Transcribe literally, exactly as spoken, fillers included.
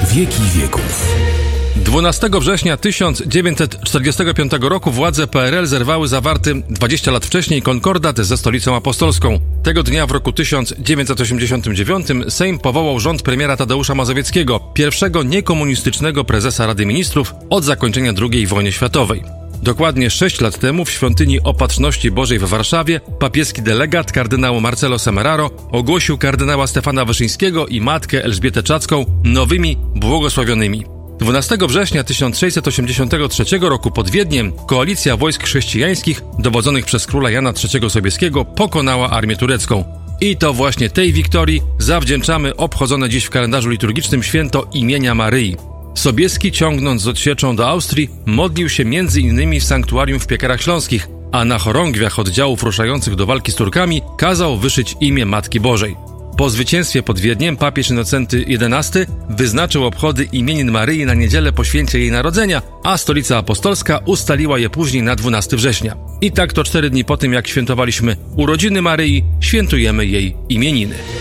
wieki wieków. dwunastego września tysiąc dziewięćset czterdziestego piątego roku władze P R L zerwały zawarty dwadzieścia lat wcześniej konkordat ze Stolicą Apostolską. Tego dnia w roku tysiąc dziewięćset osiemdziesiątym dziewiątym Sejm powołał rząd premiera Tadeusza Mazowieckiego, pierwszego niekomunistycznego prezesa Rady Ministrów od zakończenia drugiej wojny światowej. Dokładnie sześć lat temu w Świątyni Opatrzności Bożej w Warszawie papieski delegat kardynał Marcelo Semeraro ogłosił kardynała Stefana Wyszyńskiego i matkę Elżbietę Czacką nowymi błogosławionymi. dwunastego września tysiąc sześćset osiemdziesiątego trzeciego roku pod Wiedniem koalicja wojsk chrześcijańskich dowodzonych przez króla Jana trzeciego Sobieskiego pokonała armię turecką. I to właśnie tej wiktorii zawdzięczamy obchodzone dziś w kalendarzu liturgicznym święto imienia Maryi. Sobieski, ciągnąc z odsieczą do Austrii, modlił się między innymi w sanktuarium w Piekarach Śląskich, a na chorągwiach oddziałów ruszających do walki z Turkami kazał wyszyć imię Matki Bożej. Po zwycięstwie pod Wiedniem papież Innocenty jedenasty wyznaczył obchody imienin Maryi na niedzielę po święcie jej narodzenia, a Stolica Apostolska ustaliła je później na dwunastego września. I tak to cztery dni po tym, jak świętowaliśmy urodziny Maryi, świętujemy jej imieniny.